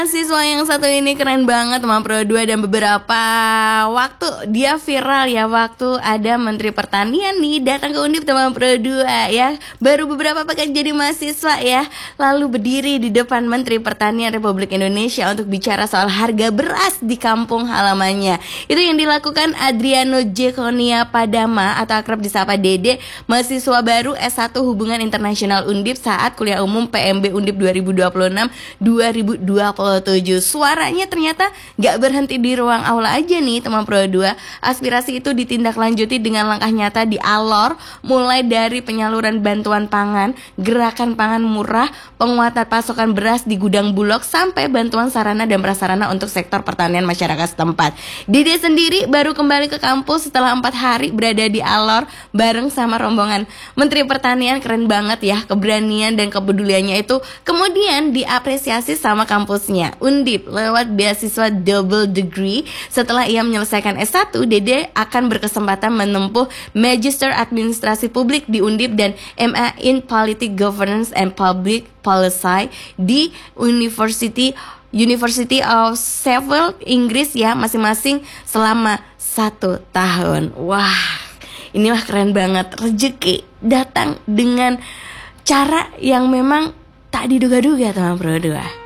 Siswa yang satu ini keren banget teman Pro 2, dan beberapa waktu dia viral ya, waktu ada Menteri Pertanian nih datang ke Undip teman Pro 2 ya. Baru beberapa pekan jadi mahasiswa ya, lalu berdiri di depan Menteri Pertanian Republik Indonesia untuk bicara soal harga beras di kampung halamannya. Itu yang dilakukan Adriano Jekonia Padama atau akrab disapa Dede, mahasiswa baru S1 Hubungan Internasional Undip saat kuliah umum PMB Undip 2026-2027. Suaranya ternyata gak berhenti di ruang aula aja nih teman Pro 2. Aspirasi itu ditindaklanjuti dengan langkah nyata di Alor, mulai dari penyaluran bantuan pangan, gerakan pangan murah, penguatan pasokan beras di gudang Bulog, sampai bantuan sarana dan prasarana untuk sektor pertanian masyarakat setempat. Dede sendiri baru kembali ke kampus setelah 4 hari berada di Alor bareng sama rombongan Menteri Pertanian. Keren banget ya, keberanian dan kepeduliannya itu kemudian diapresiasi sama kampusnya Undip lewat beasiswa double degree. Setelah ia menyelesaikan S1, Dede akan berkesempatan menempuh Magister Administrasi Publik di Undip dan MA in Politics Governance and Public Policy di University of Sheffield, Inggris ya, masing-masing selama 1 tahun. Wah, inilah keren banget, rezeki datang dengan cara yang memang tak diduga-duga teman Pro 2.